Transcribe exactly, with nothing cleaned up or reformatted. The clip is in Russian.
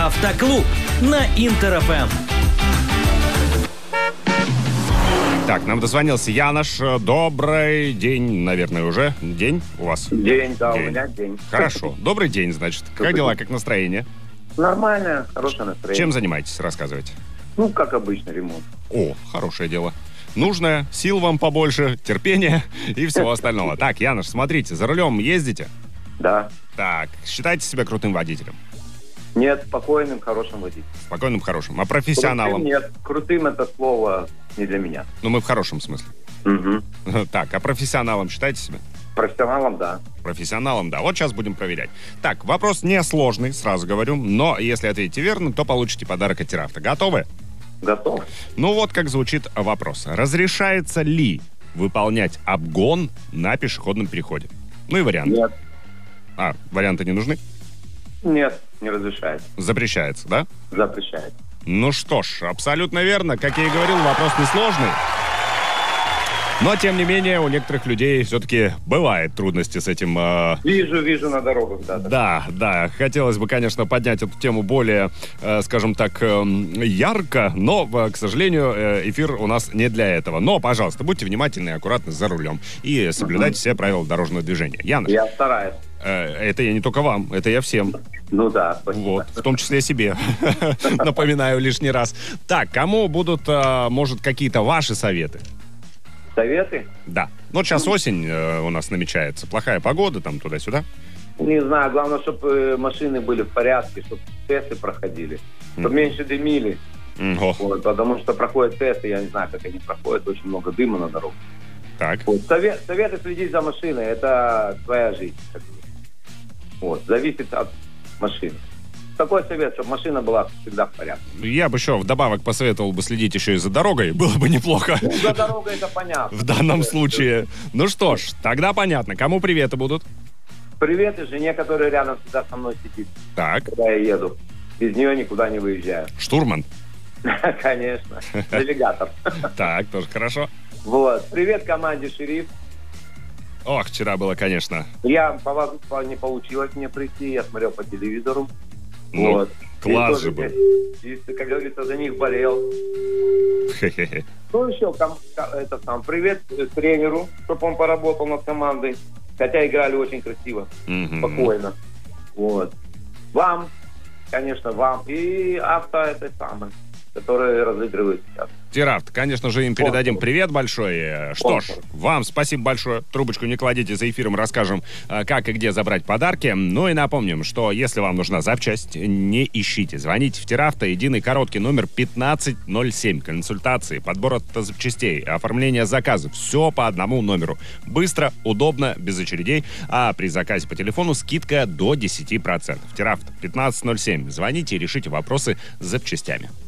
Автоклуб на Интер-ФМ. Так, нам дозвонился Янош. Добрый день, наверное, уже. День у вас? День, да, день. у меня день. Хорошо. Добрый день, значит. Как Добрый дела, день. как настроение? Нормально, хорошее настроение. Чем занимаетесь, рассказывайте. Ну, как обычно, ремонт. О, хорошее дело. Нужно, сил вам побольше, терпения и всего остального. Так, Янош, смотрите, за рулем ездите? Да. Так, считайте себя крутым водителем. Нет, спокойным, хорошим водителем. Спокойным, хорошим. А профессионалом? Крутым нет. Крутым это слово не для меня. Ну, мы в хорошем смысле. Угу. Так, а профессионалом считаете себя? Профессионалом, да. Профессионалом, да. Вот сейчас будем проверять. Так, вопрос несложный, сразу говорю. Но если ответите верно, то получите подарок от Терафта. Готовы? Готов? Ну вот как звучит вопрос. Разрешается ли выполнять обгон на пешеходном переходе? Ну и варианты. Нет. А, варианты не нужны? Нет, не разрешает. Запрещается, да? Запрещает. Ну что ж, абсолютно верно. Как я и говорил, вопрос несложный. Но, тем не менее, у некоторых людей все-таки бывают трудности с этим. Э... Вижу, вижу на дорогах, да. Да, да, да. Хотелось бы, конечно, поднять эту тему более, э, скажем так, э, ярко, но, э, к сожалению, э, эфир у нас не для этого. Но, пожалуйста, будьте внимательны и аккуратны за рулем и соблюдайте все правила дорожного движения. Янош, Я стараюсь. э, это я не только вам, это я всем. Ну да, спасибо. Вот, в том числе себе. Напоминаю лишний раз. Так, кому будут, э, может, какие-то ваши советы? Советы? Да. Ну, вот сейчас осень э, у нас намечается. Плохая погода, там, туда-сюда. Не знаю, главное, чтобы машины были в порядке, чтобы тесты проходили, чтобы Мгм. меньше дымили. Ого. Вот, потому что проходят тесты, я не знаю, как они проходят, очень много дыма на дорогах. Так. Вот. Совет, советы следить за машиной, это твоя жизнь. как бы. Вот. Зависит от машины. Такой совет, чтобы машина была всегда в порядке. Я бы еще вдобавок посоветовал бы следить еще и за дорогой. Было бы неплохо. Ну, за дорогой это понятно. В данном случае. Ну что ж, тогда понятно. Кому приветы будут? Привет и жене, которая рядом всегда со мной сидит, Так. когда я еду. Без нее никуда не выезжаю. Штурман. Конечно. Навигатор. Так, тоже хорошо. Вот. Привет команде «Шериф». Ох, вчера было, конечно. Я по вас по- не получилось мне прийти, я смотрел по телевизору. Ну, вот. класс И же тоже, был. и, как говорится, за них болел. Хе-хе-хе. Ну, еще ком- ко- это сам. Привет э, тренеру, чтобы он поработал над командой. Хотя играли очень красиво, Мгм. спокойно. Вот. Вам, конечно, вам. И авто это самое, которые разыгрывают сейчас. Терафт, конечно же, им передадим привет большой. Э, Что ж, Спонсор. вам спасибо большое. Трубочку не кладите, за эфиром расскажем, э, как и где забрать подарки. Ну и напомним, что если вам нужна запчасть, не ищите. Звоните в Терафта, единый короткий номер пятнадцать ноль семь. Консультации, подбор автозапчастей, оформление заказов. Все по одному номеру. Быстро, удобно, без очередей. А при заказе по телефону скидка до десять процентов. Терафт пятнадцать ноль семь. Звоните и решите вопросы с запчастями.